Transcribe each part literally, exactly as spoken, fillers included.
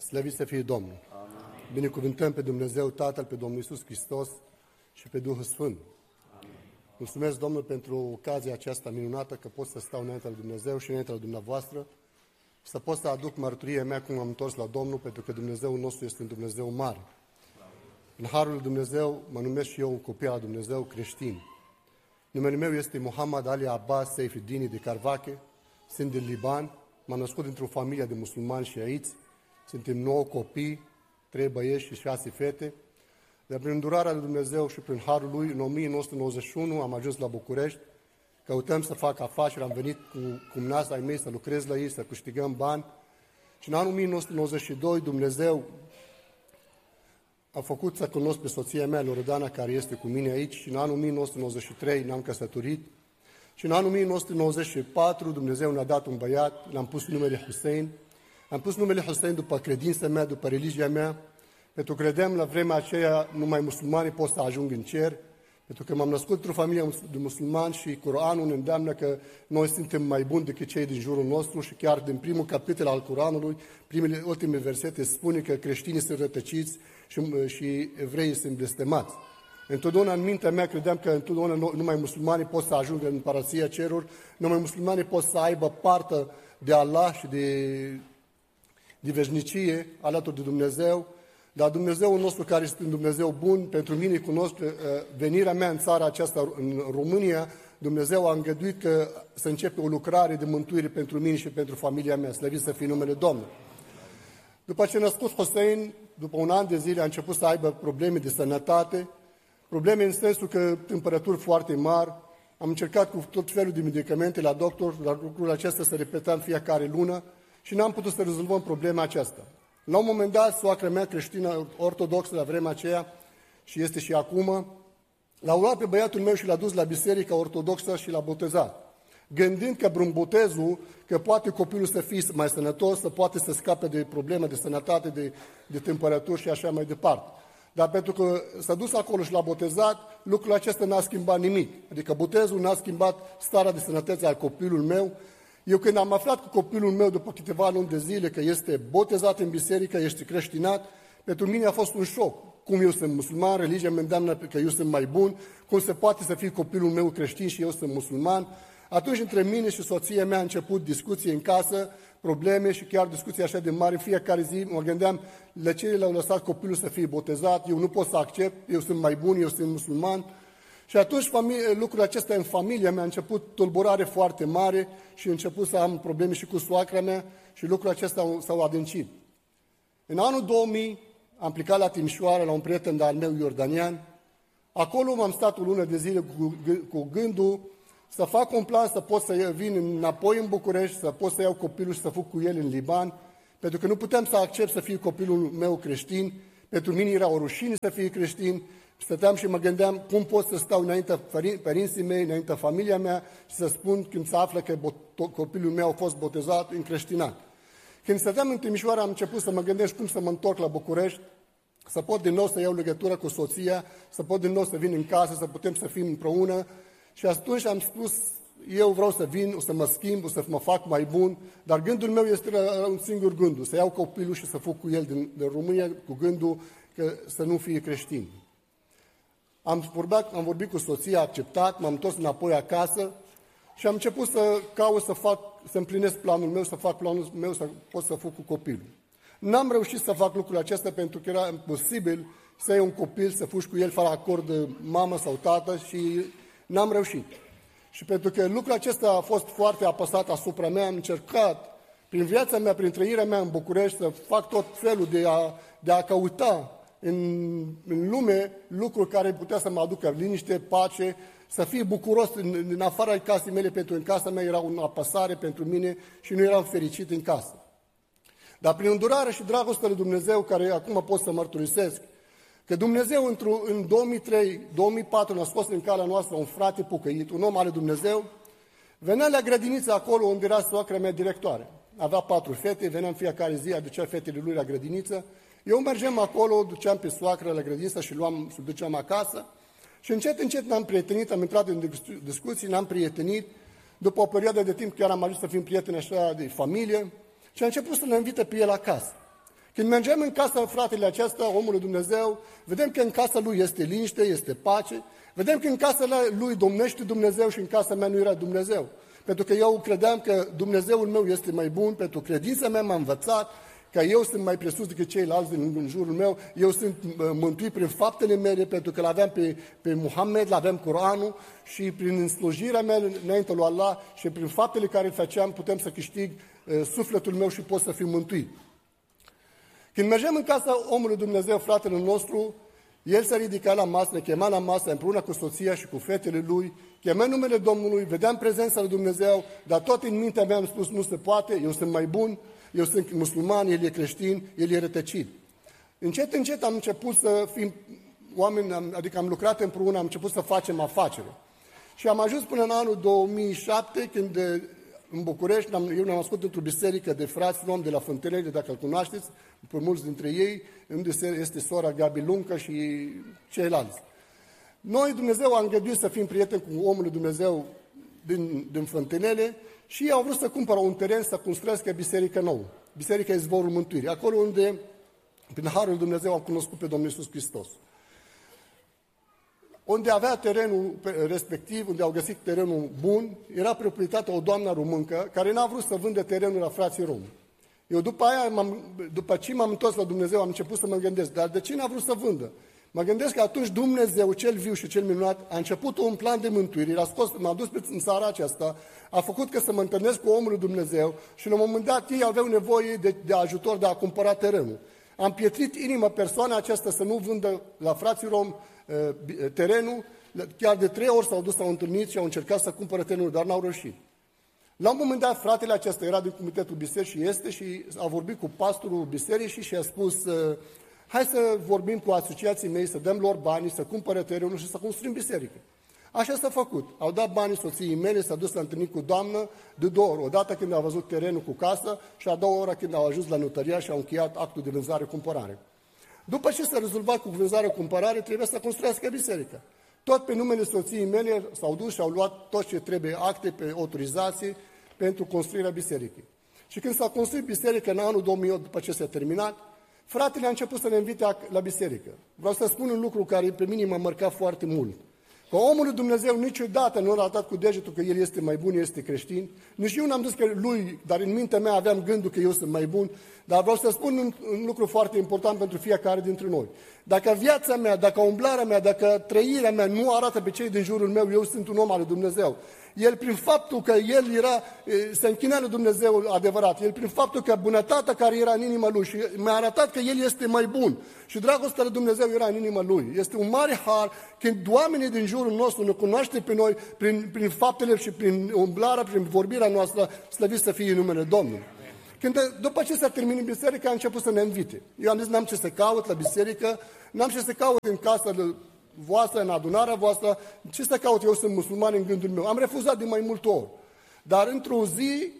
Slăvit să fie Domnul! Amin. Binecuvântăm pe Dumnezeu Tatăl, pe Domnul Iisus Hristos și pe Duhul Sfânt. Amin. Mulțumesc, Domnul, pentru ocazia aceasta minunată că pot să stau înaintea lui Dumnezeu și înaintea lui dumneavoastră, să pot să aduc mărturia mea cum am întors la Domnul, pentru că Dumnezeul nostru este un Dumnezeu mare. În Harul lui Dumnezeu mă numesc și eu un copil al Dumnezeu creștin. Numele meu este Muhammad Ali Abbas Seifuddin de Carvache, sunt din Liban, m-am născut într-o familie de musulmani șiiți, suntem nouă copii, trei băieți și șase fete. Dar prin îndurarea lui Dumnezeu și prin Harul Lui, în o mie nouă sute nouăzeci și unu am ajuns la București, căutăm să fac afaceri, am venit cu cumnații ai mei să lucrez la ei, să câștigăm bani. Și în anul o mie nouă sute nouăzeci și doi Dumnezeu a făcut să cunosc pe soția mea, Loredana, care este cu mine aici, și în anul o mie nouă sute nouăzeci și trei ne-am căsătorit. Și în anul o mie nouă sute nouăzeci și patru Dumnezeu ne-a dat un băiat, l-am pus numele Hussein. Am pus numele Hussein după credința mea, după religia mea, pentru că credeam la vremea aceea numai musulmanii pot să ajung în cer, pentru că m-am născut într-o familie de musulmani și Coranul ne îndeamnă că noi suntem mai buni decât cei din jurul nostru și chiar din primul capitol al Coranului, primele ultime versete spune că creștinii sunt rătăciți și, și evreii sunt blestemați. Întotdeauna în mintea mea credeam că întotdeauna numai musulmanii pot să ajungă în împărăția ceruri, numai musulmanii pot să aibă parte de Allah și de, de veșnicie alături de Dumnezeu. Dar Dumnezeul nostru, care este un Dumnezeu bun, pentru mine cunosc venirea mea în țara aceasta, în România, Dumnezeu a îngăduit că să începe o lucrare de mântuire pentru mine și pentru familia mea. Slăvit să fie numele Domnului. După ce a născut Hussein, după un an de zile a început să aibă probleme de sănătate, probleme în sensul că temperaturi foarte mari. Am încercat cu tot felul de medicamente la doctor, dar lucrul acesta se repeta în fiecare lună și n-am putut să rezolvăm problema aceasta. La un moment dat, soacra mea creștină ortodoxă la vremea aceea, și este și acum, l-a luat pe băiatul meu și l-a dus la biserica ortodoxă și l-a botezat. Gândind că prin botezul, că poate copilul să fie mai sănătos, să poate să scape de probleme de sănătate, de, de temperaturi și așa mai departe. Dar pentru că s-a dus acolo și l-a botezat, lucrul acesta n-a schimbat nimic. Adică botezul n-a schimbat starea de sănătate a copilului meu. Eu când am aflat cu copilul meu după câteva luni de zile că este botezat în biserică, este creștinat, pentru mine a fost un șoc. Cum eu sunt musulman, religia mea îndeamnă că eu sunt mai bun, cum se poate să fie copilul meu creștin și eu sunt musulman. Atunci între mine și soția mea a început discuții în casă, probleme și chiar discuții așa de mari. În fiecare zi mă gândeam la ce l-au lăsat copilul să fie botezat, eu nu pot să accept, eu sunt mai bun, eu sunt musulman. Și atunci familie, lucrul acesta în familia mea a început tulburare foarte mare și a început să am probleme și cu soacra mea și lucrul acesta s-au adâncit. În anul două mii am plecat la Timișoara la un prieten de-al meu iordanian. Acolo m-am stat o lună de zile cu, cu gândul să fac un plan să pot să vin înapoi în București, să pot să iau copilul și să fug cu el în Liban, pentru că nu puteam să accept să fie copilul meu creștin. Pentru mine era o rușine să fie creștin. Stăteam și mă gândeam cum pot să stau înaintea părinții mei, înaintea familia mea și să spun când se află că copilul meu a fost botezat, încreștinat. Când stăteam în Timișoara am început să mă gândesc cum să mă întorc la București, să pot din nou să iau legătură cu soția, să pot din nou să vin în casă, să putem să fim împreună. Și atunci am spus, eu vreau să vin, o să mă schimb, o să mă fac mai bun, dar gândul meu este un singur gând, să iau copilul și să fug cu el din, din România cu gândul că să nu fie creștin. Am vorbit, am vorbit cu soția, a acceptat, m-am întors înapoi acasă și am început să caut să fac, să împlinesc planul meu, să fac planul meu, să pot să fug cu copilul. N-am reușit să fac lucrul acesta pentru că era imposibil să iei un copil, să fugi cu el fără acord de mamă sau tată și n-am reușit. Și pentru că lucrul acesta a fost foarte apăsat asupra mea, am încercat prin viața mea, prin trăirea mea în București, să fac tot felul de a, de a căuta în, în lume lucruri care putea să mă aducă liniște, pace, să fie bucuros în, în afara casei mele, pentru că în casa mea era o apăsare pentru mine și nu eram fericit în casă. Dar prin îndurare și dragostea lui Dumnezeu, care acum pot să mărturisesc, că Dumnezeu în două mii trei două mii patru ne-a scos în calea noastră un frate pocăit, un om al lui Dumnezeu, venea la grădiniță acolo unde era soacra mea directoare. Avea patru fete, venea în fiecare zi, aducea fetele lui la grădiniță. Eu mergeam acolo, duceam pe soacră la grădiniță și luam, și duceam acasă. Și încet, încet ne-am prietenit, am intrat în discuții, ne-am prietenit. După o perioadă de timp chiar am ajuns să fim prieteni așa de familie și a început să ne invite pe el acasă. Când mergem în casa fratele acesta, omul lui Dumnezeu, vedem că în casa lui este liniște, este pace, vedem că în casa lui domnește Dumnezeu și în casa mea nu era Dumnezeu. Pentru că eu credeam că Dumnezeul meu este mai bun, pentru credința mea m-a învățat că eu sunt mai presus decât ceilalți din în jurul meu, eu sunt mântuit prin faptele mele, pentru că l-aveam pe, pe Muhammed, l-aveam Coranul și prin slujirea mea înainte lui Allah și prin faptele care îl făceam putem să câștig uh, sufletul meu și pot să fiu mântuit. Când mergem în casa omului Dumnezeu, fratele nostru, el se ridica la masă, ne chema la masă împreună cu soția și cu fetele lui, chema numele Domnului, vedeam prezența lui Dumnezeu, dar tot în mintea mea am spus, nu se poate, eu sunt mai bun, eu sunt musulman, el e creștin, el e rătăcit. Încet, încet am început să fim oameni, adică am lucrat împreună, am început să facem afacere. Și am ajuns până în anul două mii șapte, când în București, eu ne-am născut într-o biserică de frați rom de la Fântânele, dacă îl cunoașteți, pe mulți dintre ei, unde este sora Gabi Luncă și ceilalți. Noi, Dumnezeu, a îngăduit să fim prieteni cu omul lui Dumnezeu din, din Fântânele și ei au vrut să cumpără un teren să construiască biserică nouă, Biserica Izvorul Mântuirii, acolo unde, prin Harul Dumnezeu, am cunoscut pe Domnul Iisus Hristos. Unde avea terenul respectiv, unde au găsit terenul bun, era proprietatea o doamnă româncă care n-a vrut să vândă terenul la frații romi. Eu după aia, după ce m-am întors la Dumnezeu, am început să mă gândesc, dar de ce n-a vrut să vândă? Mă gândesc că atunci Dumnezeu, cel viu și cel minunat, a început un plan de mântuire, l-a scos, m-a dus în țara aceasta, a făcut că să mă întâlnesc cu omul lui Dumnezeu și la un moment dat ei aveau nevoie de, de ajutor de a cumpăra terenul. Am pietrit inima persoana aceasta să nu vândă la frații rom terenul, chiar de trei ori s-au dus, s-au întâlnit și au încercat să cumpără terenul, dar n-au reușit. La un moment dat, fratele acesta era din comitetul bisericii și este și a vorbit cu pastorul bisericii și a spus, hai să vorbim cu asociații mei, să dăm lor banii, să cumpere terenul și să construim biserică. Așa s-a făcut. Au dat banii soției mele, s-a dus să întâlni cu doamnă de două ori. Odată când a văzut terenul cu casă și a doua oră când au ajuns la notariat și au încheiat actul de vânzare-cumpărare. După ce s-a rezolvat cu vânzare-cumpărare, trebuie să construiască biserică. Tot pe numele soției mele s-au dus și au luat tot ce trebuie, acte pe autorizație pentru construirea bisericii. Și când s-a construit biserica în anul două mii opt, după ce s-a terminat, fratele a început să ne invite la biserică. Vreau să spun un lucru care pe mine m-a marcat foarte mult. Că omul lui Dumnezeu niciodată nu a arătat cu degetul că el este mai bun, este creștin. Nici eu n-am zis că lui, dar în mintea mea aveam gândul că eu sunt mai bun. Dar vreau să spun un, un lucru foarte important pentru fiecare dintre noi. Dacă viața mea, dacă umblarea mea, dacă trăirea mea nu arată pe cei din jurul meu, eu sunt un om al lui Dumnezeu. El, prin faptul că el era, se închina lui Dumnezeu adevărat, el, prin faptul că bunătatea care era în inima lui și mi-a arătat că el este mai bun și dragostea lui Dumnezeu era în inima lui. Este un mare har când oamenii din jurul nostru ne cunoaște pe noi prin, prin faptele și prin umblarea, prin vorbirea noastră, slăvit să fie în numele Domnului. Când, după ce s-a terminat biserica, a început să ne invite. Eu am zis, n-am ce să caut la biserică, n-am ce să caut în casa voastră, în adunarea voastră, ce să caut, eu sunt musulman în gândul meu. Am refuzat de mai multe ori. Dar într-o zi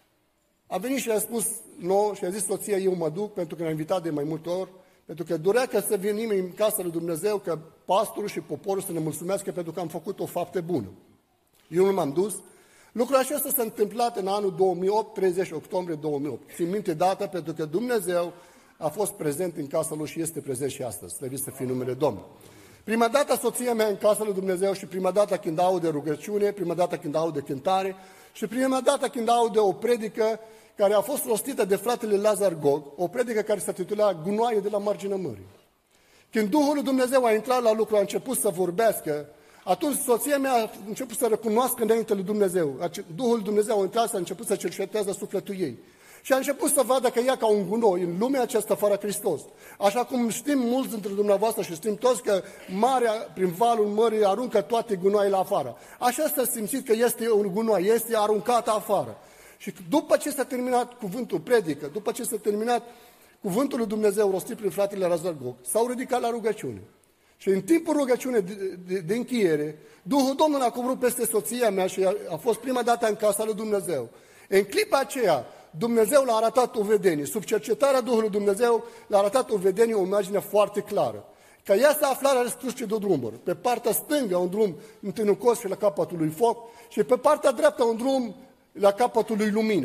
a venit și a spus nouă și a zis soția, eu mă duc, pentru că ne-a invitat de mai multe ori, pentru că dorea ca să venim în casa lui Dumnezeu, că pastorul și poporul să ne mulțumească pentru că am făcut o faptă bună. Eu nu m-am dus. Lucrul acesta s-a întâmplat în anul două mii opt, treizeci octombrie două mii opt. Țin minte data pentru că Dumnezeu a fost prezent în casa lui și este prezent și astăzi. Slăvit să fie numele Domnului. Prima dată soția mea în casa lui Dumnezeu și prima dată când aude rugăciune, prima dată când aude cântare și prima dată când aude o predică care a fost rostită de fratele Lazar Gog, o predică care se titula Gunoaie de la marginea mării. Când Duhul lui Dumnezeu a intrat la lucru, a început să vorbească, atunci soția mea a început să recunoască înainte lui Dumnezeu. Duhul lui Dumnezeu a intrat și a început să cerceteze sufletul ei. Și a început să vadă că ea ca un gunoi în lumea aceasta fără Hristos. Așa cum știm mulți dintre dumneavoastră și știm toți că marea, prin valul mării, aruncă toate gunoaiele afară. Așa s-a simțit că este un gunoi, este aruncată afară. Și după ce s-a terminat cuvântul predică, după ce s-a terminat cuvântul lui Dumnezeu rostit prin fratele Lazar Gog, s-au ridicat la rugăciune. Și în timpul rugăciunii de, de, de încheiere, Duhul Domnului a coborât peste soția mea și a, a fost prima dată în casa lui Dumnezeu. În clipa aceea, Dumnezeu l-a arătat o vedenie. Sub cercetarea Duhului Dumnezeu l-a arătat o vedenie, o imagine foarte clară. Că ea se afla la răscruce de drumuri. Pe partea stângă un drum întunecos și la capătul lui foc și pe partea dreaptă un drum la capătul lui lumină.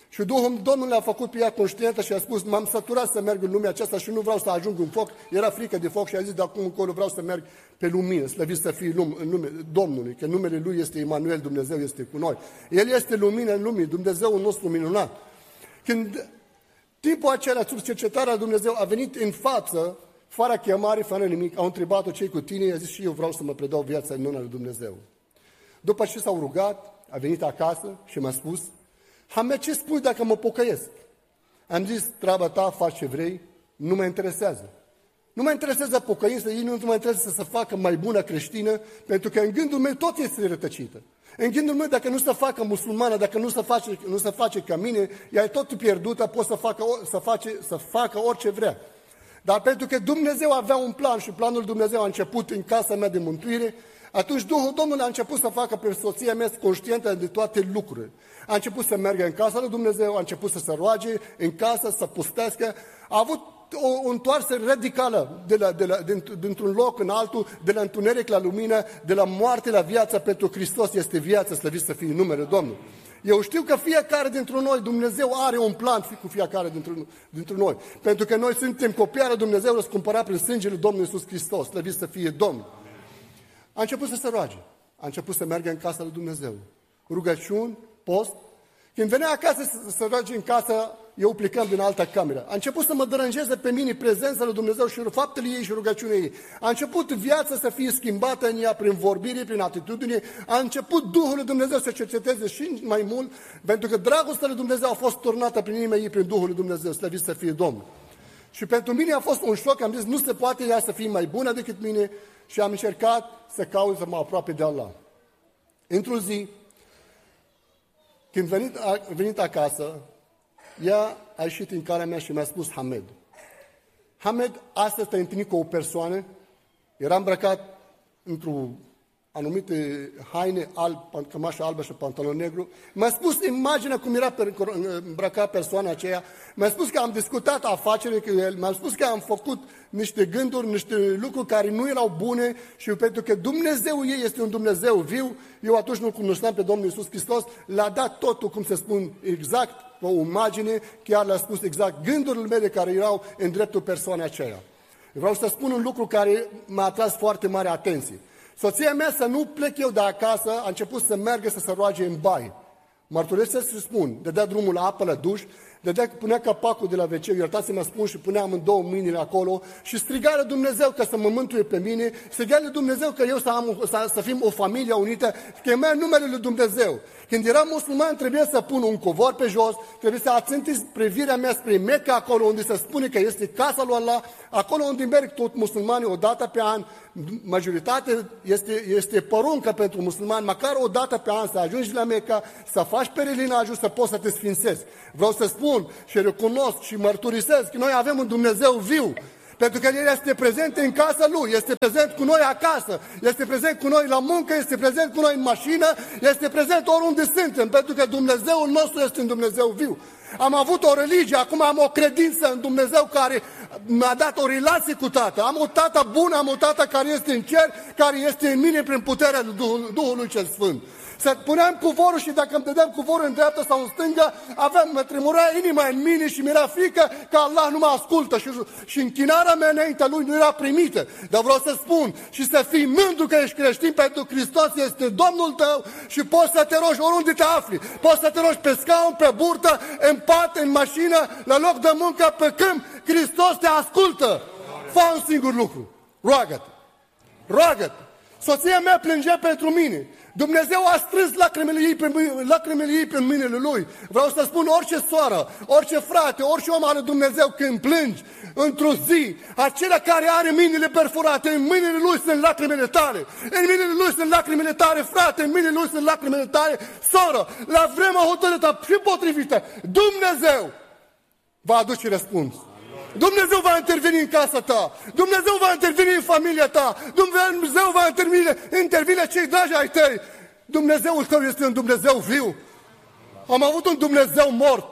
Și Duhul Domnului a făcut pe ea conștientă și a spus, m-am săturat să merg în lumea aceasta și nu vreau să ajung în foc. Era frică de foc și a zis, de acum încolo vreau să merg pe lumină, slăvit să fie în numele Domnului, că numele Lui este Emanuel, Dumnezeu este cu noi. El este lumină în lumii, Dumnezeul nostru minunat. Când timpul acela, sub cercetarea Dumnezeu a venit în față, fără chemare, fără nimic, au întrebat-o cei cu tine, i-a zis și eu vreau să mă predau viața în mâna lui Dumnezeu. După ce s-au rugat, a venit acasă și m-a spus, Hamed, ce spui dacă mă pocăiesc? Am zis, treaba ta, faci ce vrei, nu mă interesează. Nu mă interesează pocăința, ei nu mă interesează să se facă mai bună creștină, pentru că în gândul meu tot este rătăcită. În gândul meu, dacă nu se facă musulmană, dacă nu se face, nu se face ca mine, ea e tot pierdută, poate să facă, să, face, să facă orice vrea. Dar pentru că Dumnezeu avea un plan și planul Dumnezeu a început în casa mea de mântuire, atunci Duhul Domnului a început să facă pe soția mea conștientă de toate lucrurile. A început să meargă în casa lui Dumnezeu, a început să se roage în casă, să pustească. A avut o, o întoarcere radicală de la, de la, dintr-un loc în altul, de la întuneric la lumină, de la moarte la viață, pentru Hristos este viață, slăvit să fie numele Domnului. Eu știu că fiecare dintre noi, Dumnezeu are un plan cu fiecare dintre, dintre noi. Pentru că noi suntem copii ale Dumnezeu răscumpărat prin sângele Domnului Iisus Hristos, slăvit să fie Domnul. A început să se roage, a început să meargă în casa lui Dumnezeu. Rugăciuni, post. Când venea acasă să se roage în casă, eu plecam din altă cameră. A început să mă deranjeze pe mine prezența lui Dumnezeu și faptele ei și rugăciunea ei. A început viața să fie schimbată în ea prin vorbire, prin atitudine. A început Duhul lui Dumnezeu să cerceteze și mai mult, pentru că dragostea lui Dumnezeu a fost turnată prin inimea ei, prin Duhul lui Dumnezeu, slăvit să fie Domnul. Și pentru mine a fost un șoc, am zis, nu se poate ea să fie mai bună decât mine și am încercat să caut să mă apropie de Allah. Într-o zi, când venit, a venit acasă, ea a ieșit în calea mea și mi-a spus, Hamed, Hamed, astăzi te-ai întâlnit cu o persoană, era îmbrăcat într-o anumite haine, alb, cămașă albă și pantalon negru. Mi-a spus imaginea cum era îmbrăcat persoana aceea. Mi-a spus că am discutat afaceri cu el. Mi-a spus că am făcut niște gânduri, niște lucruri care nu erau bune și pentru că Dumnezeu ei este un Dumnezeu viu, eu atunci nu cunoșteam pe Domnul Iisus Hristos, l-a dat totul, cum se spun, exact, o imagine, chiar le-a spus exact gândurile mele care erau în dreptul persoanei aceea. Vreau să spun un lucru care m-a atras foarte mare atenție. Soția mea, să nu plec eu de acasă, a început să meargă să se roage în baie. Mărturisesc să spun, dădea drumul la apă, la duș, dădea, punea capacul de la ve ce, iertați-mă spun, și puneam în două mâinile acolo și striga la Dumnezeu că să mă mântuie pe mine, striga la Dumnezeu că eu să, am, să, să fim o familie unită, chemea numele lui Dumnezeu. Când eram musulman, trebuie să pun un covor pe jos, trebuie să ațintiți privirea mea spre Mecca, acolo unde se spune că este casa lui Allah, acolo unde merg tot musulmanii o dată pe an, majoritatea este, este poruncă pentru musulmani, măcar o dată pe an să ajungi la Mecca, să faci perelinajul, să poți să te sfințezi. Vreau să spun și recunosc și mărturisesc că noi avem un Dumnezeu viu, pentru că El este prezent în casa Lui, este prezent cu noi acasă, este prezent cu noi la muncă, este prezent cu noi în mașină, este prezent oriunde suntem, pentru că Dumnezeul nostru este un Dumnezeu viu. Am avut o religie, acum am o credință în Dumnezeu care mi-a dat o relație cu Tatăl. Am o Tată bună, am o Tată care este în cer, care este în mine prin puterea Duhului, Duhului cel Sfânt. Să puneam cuvorul și dacă îmi dădeam cuvorul în dreapta sau în stânga, aveam, mă tremura inima în mine și mi-era frică că Allah nu mă ascultă și, și închinarea mea înaintea Lui nu era primită. Dar vreau să spun și să fii mândru că ești creștin, pentru Hristos este Domnul tău și poți să te rogi oriunde te afli. Poți să te rogi pe scaun, pe burtă, în pat, în mașină, la loc de muncă, pe câmp. Hristos te ascultă. Fă un singur lucru. Roagă-te. Roagă-te. Soția mea plângea pentru mine. Dumnezeu a strâns lacrimile ei pe, lacrimile ei pe mâinile Lui. Vreau să spun, orice soară, orice frate, orice om al Dumnezeu, când plângi într-o zi, acela care are mâinile perforate, în mâinile Lui sunt lacrimile tale. În mâinile Lui sunt lacrimile tale, frate, în mâinile Lui sunt lacrimile tale, soră, la vremea hotărâtă și potrivită, Dumnezeu va aduce răspuns. Dumnezeu va interveni în casa ta, Dumnezeu va interveni în familia ta, Dumnezeu va interveni, intervine cei dragi ai tăi. Dumnezeul tău este un Dumnezeu viu. Am avut un Dumnezeu mort.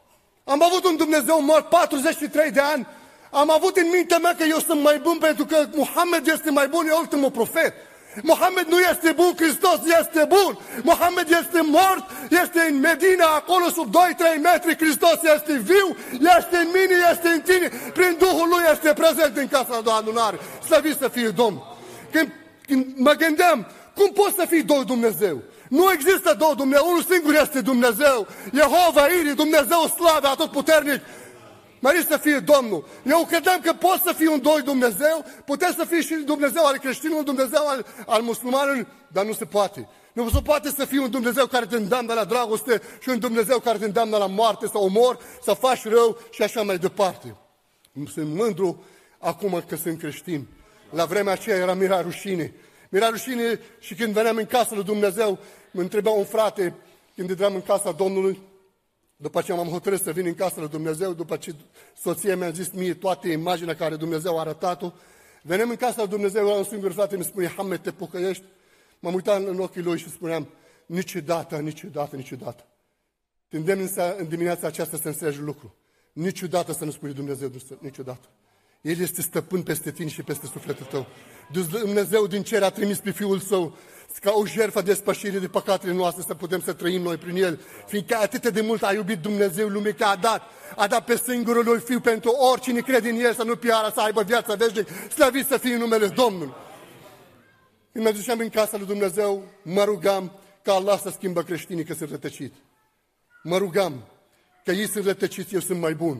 Am avut un Dumnezeu mort patruzeci și trei de ani. Am avut în mintea mea că eu sunt mai bun pentru că Muhammed este mai bun, eu sunt un profet. Mohamed nu este bun, Hristos este bun. Mohamed este mort, este în Medina, acolo sub doi trei metri, Hristos este viu, este în mine, este în tine, prin Duhul Lui este prezent în casa de adunare. Slăvit să fie Domnul. Când, când mă gândeam, cum poți să fii doi Dumnezeu? Nu există două Dumnezeu, unul singur este Dumnezeu. Jehova Iri, Dumnezeu slave, atotputernic. Mărit să fie Domnul. Eu credeam că poți să fii un doi Dumnezeu, puteți să fii și Dumnezeu al creștinului, Dumnezeu al, al musulmanului, dar nu se poate. Nu se poate să fii un Dumnezeu care te îndeamnă la dragoste și un Dumnezeu care te îndeamnă la moarte sau omor, să faci rău și așa mai departe. Sunt mândru acum că sunt creștin. La vremea aceea era mi-era rușine. Mi-era rușine și când veneam în casa lui Dumnezeu, mă întreba un frate, când eram în casa Domnului, după ce m-am hotărât să vin în casa lui Dumnezeu, după ce soția mi-a zis mie toate imaginea care Dumnezeu a arătat-o, veneam în casa lui Dumnezeu, era un singur frate, mi spune, Hamed, te pocăiești? M-am uitat în ochii lui și spuneam, niciodată, niciodată, niciodată. Te îndemn în dimineața aceasta să înțelegi lucru. Niciodată să nu spui Dumnezeu, niciodată. El este stăpân peste tine și peste sufletul tău. Dumnezeu din cer a trimis pe Fiul Său ca o jertfă de spășire de păcatele noastre să putem să trăim noi prin El. Fiindcă atât de mult a iubit Dumnezeu lumea că a dat. A dat pe singurul Lui Fiu pentru oricine crede în El să nu piară, să aibă viața veșnică. Slăvit să fie numele Domnului. Când mă duceam în casa lui Dumnezeu, mă rugam ca Allah să schimbă creștinii că sunt rătăciți. Mă rugam că ei sunt rătăciți, eu sunt mai bun.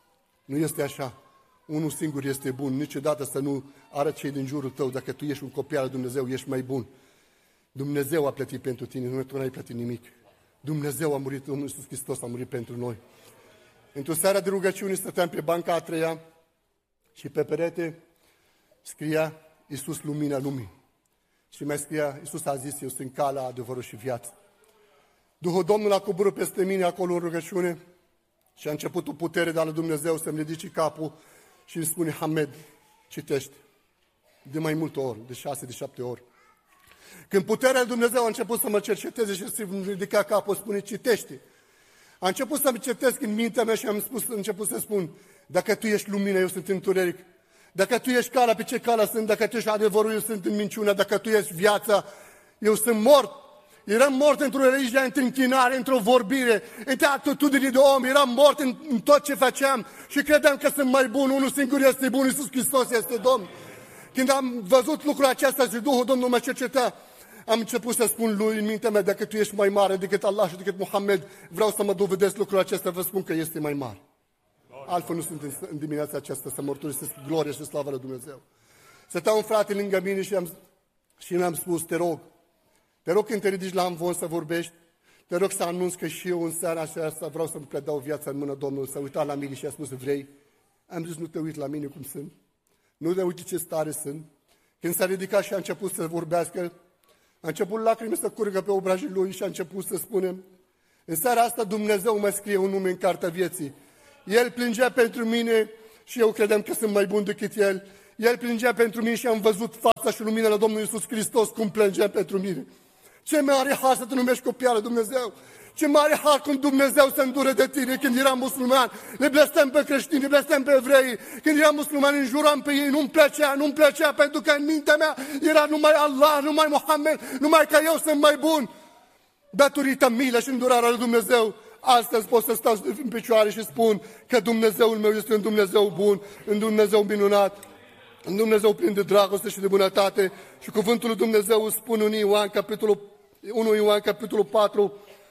Nu este așa. Unul singur este bun. Niciodată să nu arăți cei din jurul tău. Dacă tu ești un copil al Dumnezeu, ești mai bun. Dumnezeu a plătit pentru tine, nu tu n-ai plătit nimic. Dumnezeu a murit, Domnul Iisus Hristos a murit pentru noi. Într-o seară de rugăciune stăteam pe banca a treia și pe perete scria Iisus lumina lumii. Și mai scria, Iisus a zis, eu sunt calea, adevărul și viața. Duhul Domnului a coborât peste mine acolo în rugăciune și a început o putere de la Dumnezeu să-mi ridice capul și îmi spune, Hamed, citește. De mai multe ori, de șase, de șapte ori. Când puterea lui Dumnezeu a început să mă cerceteze și să-mi ridica capul, spune, citește. A început să-mi citesc în mintea mea și am spus, început să spun, dacă tu ești lumină, eu sunt întuneric. Dacă tu ești calea, pe ce calea sunt? Dacă tu ești adevărul, eu sunt în minciună. Dacă tu ești viața, eu sunt mort. Eram mort într-o religie, într-o închinare, într-o vorbire, într-o atitudine de om. Eram mort în, în tot ce făceam și credeam că sunt mai bun. Unul singur este bun, Iisus Hristos este Domn. Când am văzut lucrul acesta și Duhul Domnului mă cerceta, am început să spun lui în mintea mea, dacă tu ești mai mare decât Allah și decât Muhammed, vreau să mă dovedesc lucrul acesta, vă spun că este mai mare. Altfel nu sunt în dimineața aceasta să mărturisesc gloria și slava lui Dumnezeu. Stătea un frate lângă mine și, am, și mi-am spus, te rog, te rog când te ridici la amvon să vorbești, te rog să anunț că și eu în seara aceasta vreau să-mi predau viața în mână Domnului. S-a uitat la mine și a spus, vrei? Am zis, nu te uit la mine cum sunt, nu te uite ce stare sunt. Când s-a ridicat și a început să vorbească, a început lacrimi să curgă pe obrajii lui și a început să spunem, în seara asta Dumnezeu mă scrie un nume în cartea vieții. El plângea pentru mine și eu credeam că sunt mai bun decât El. El plângea pentru mine și am văzut fața și lumina la Domnul Iisus Hristos cum plângea pentru mine. Ce mare har să te numești copil al lui Dumnezeu! Ce mare har când Dumnezeu se îndură de tine când eram musulman. Le blestem pe creștini, le blestem pe evrei. Când eram musulman, înjuram pe ei, nu-mi plăcea, nu-mi plăcea, pentru că în mintea mea era numai Allah, numai Muhammed, numai că eu sunt mai bun. Datorită milă și îndurarea lui Dumnezeu, astăzi pot să stau în picioare și spun că Dumnezeul meu este un Dumnezeu bun, un Dumnezeu minunat, un Dumnezeu plin de dragoste și de bunătate. Și cuvântul lui Dumnezeu spune în Ioan, capitolul unu Ioan, capitolul patru,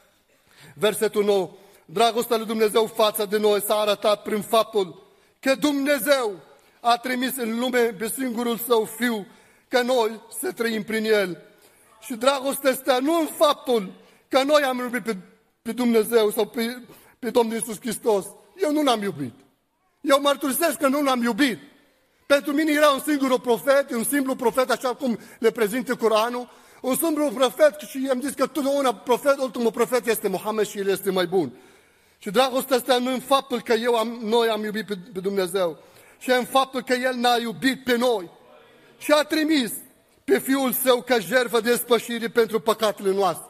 versetul nouă. Dragostea lui Dumnezeu față de noi s-a arătat prin faptul că Dumnezeu a trimis în lume pe singurul Său Fiu, că noi să trăim prin El. Și dragostea asta nu în faptul că noi am iubit pe, pe Dumnezeu sau pe, pe Domnul Iisus Hristos. Eu nu l-am iubit. Eu mărturisesc că nu l-am iubit. Pentru mine era un singur profet, un simplu profet, așa cum le prezintă Coranul, un simplu profet și i-am zis că totdeauna profet, ultimul profet este Muhammed și el este mai bun. Și dragostea asta nu în faptul că eu am, noi am iubit pe, pe Dumnezeu, ci în faptul că El ne-a iubit pe noi și a trimis pe Fiul Său ca jertfă de spășire pentru păcatele noastre.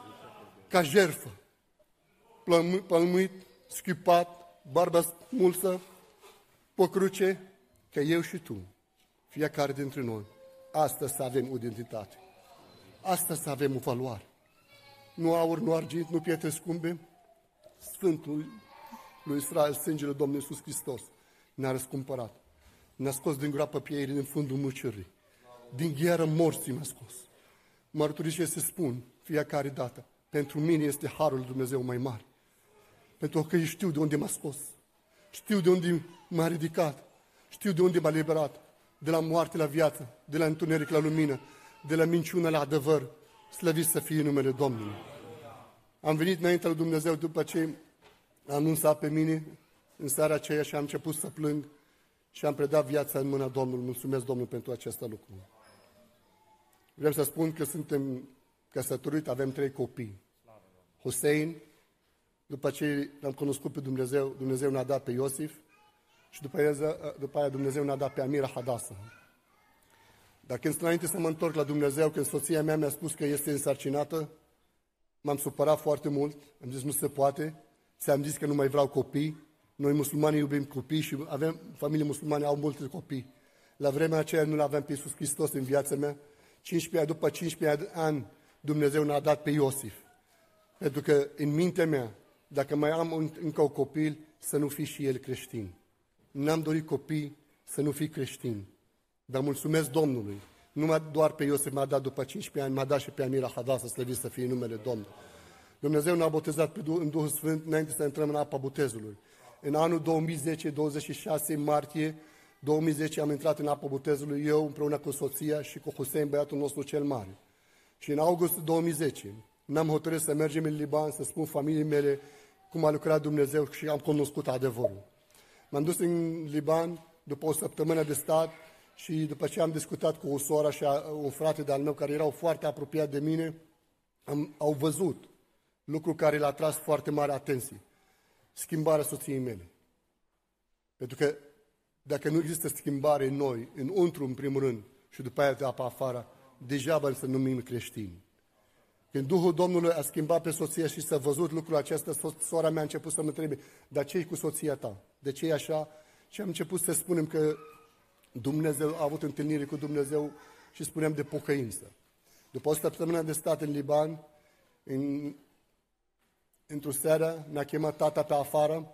Ca jertfă. Pălmuit, schipat, barba smulsă, pe cruce, că eu și tu, fiecare dintre noi, astăzi să avem identitate. Astăzi să avem o valoare. Nu aur, nu argint, nu pietre scumpe. Sfântul lui Israel, sângele Domnului Iisus Hristos, ne-a răscumpărat. Ne-a scos din groapă pieirii, din fundul mucirrii. Din gheară morții m-a scos. Mărturisesc să spun fiecare dată, pentru mine este harul lui Dumnezeu mai mare. Pentru că eu știu de unde m-a scos. Știu de unde m-a ridicat. Știu de unde m-a liberat. De la moarte la viață, de la întuneric la lumină, de la minciună la adevăr. Slăvit să fie numele Domnului. Am venit înaintea lui Dumnezeu după ce a anunțat pe mine în seara aceea și am început să plâng și am predat viața în mâna Domnului. Mulțumesc Domnului pentru acest lucru. Vreau să spun că suntem căsătoriți, avem trei copii. Hussein, după ce l-am cunoscut pe Dumnezeu, Dumnezeu ne-a dat pe Iosif și după aia, după aia Dumnezeu ne-a dat pe Amira Hadasa. Dar când înainte să mă întorc la Dumnezeu, când soția mea mi-a spus că este însărcinată, m-am supărat foarte mult, am zis nu se poate, ți-am zis că nu mai vreau copii, noi musulmani iubim copii și avem, familii musulmane au multe copii. La vremea aceea nu l-aveam pe Iisus Hristos în viața mea, cincisprezece, după cincisprezece ani Dumnezeu ne-a dat pe Iosif. Pentru că în mintea mea, dacă mai am încă un copil, să nu fie și el creștin. N-am dorit copii să nu fii creștin. Dar mulțumesc Domnului. Nu doar pe Iosif m-a dat după cincisprezece ani, m-a dat și pe Amira Hadasa, slăvit să fie numele Domnului. Dumnezeu ne-a botezat pe în Duhul Sfânt înainte să intrăm în apa botezului. În anul două mii zece, douăzeci și șase martie două mii zece, am intrat în apa botezului, eu împreună cu soția și cu Hussein, băiatul nostru cel mare. Și în august două mii zece ne-am hotărât să mergem în Liban, să spun familiei mele cum a lucrat Dumnezeu și am cunoscut adevărul. M-am dus în Liban după o săptămână de stat și după ce am discutat cu o soră și un frate de-al meu care erau foarte apropiat de mine, am, au văzut lucru care l-a tras foarte mare atenție. Schimbarea soției mele. Pentru că dacă nu există schimbare în noi, înăuntru în primul rând și după aia de apa afară, degeaba să numim creștini. Când Duhul Domnului a schimbat pe soția și s-a văzut lucrul acesta, sora mea a început să mă întrebe, dar ce e cu soția ta? De ce e așa? Și am început să spunem că Dumnezeu a avut întâlnire cu Dumnezeu și spuneam de pocăință. După o săptămână de stat în Liban, în, într-o seară ne-a chemat tata pe afară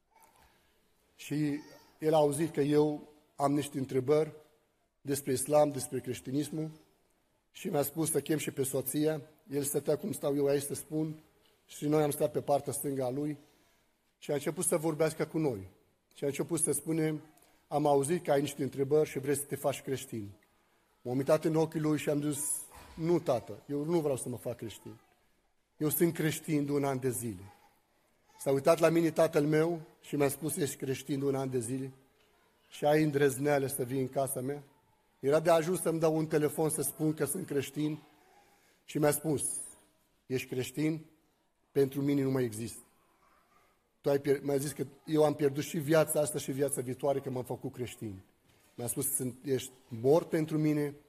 și el a auzit că eu am niște întrebări despre islam, despre creștinismul și mi-a spus să chem și pe soția. El stătea cum stau eu aici să spun și noi am stat pe partea stângă a lui și a început să vorbească cu noi. Și a început să spunem, am auzit că ai niște întrebări și vrei să te faci creștin. M-am uitat în ochii lui și am zis, nu tată, eu nu vreau să mă fac creștin. Eu sunt creștin de un an de zile. S-a uitat la mine tatăl meu și mi-a spus, ești creștin de un an de zile și ai îndrăzneală să vii în casa mea? Era de ajuns să-mi dau un telefon să spun că sunt creștin și mi-a spus, ești creștin? Pentru mine nu mai există. Tu ai pier- mi-a zis că eu am pierdut și viața asta și viața viitoare că m-am făcut creștin. Mi-a spus, ești mort pentru mine